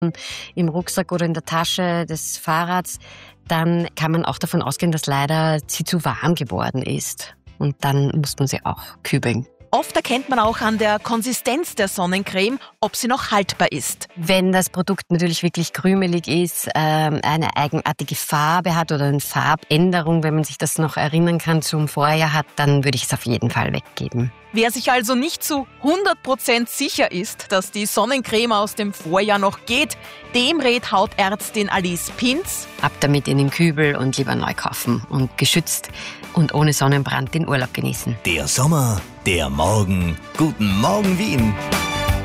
im Rucksack oder in der Tasche des Fahrrads, dann kann man auch davon ausgehen, dass leider sie zu warm geworden ist. Und dann muss man sie auch kübeln. Oft erkennt man auch an der Konsistenz der Sonnencreme, ob sie noch haltbar ist. Wenn das Produkt natürlich wirklich krümelig ist, eine eigenartige Farbe hat oder eine Farbänderung, wenn man sich das noch erinnern kann, zum Vorjahr hat, dann würde ich es auf jeden Fall weggeben. Wer sich also nicht zu 100% sicher ist, dass die Sonnencreme aus dem Vorjahr noch geht, dem rät Hautärztin Alice Pinz: Ab damit in den Kübel und lieber neu kaufen und geschützt und ohne Sonnenbrand den Urlaub genießen. Der Sommer, der Morgen. Guten Morgen Wien.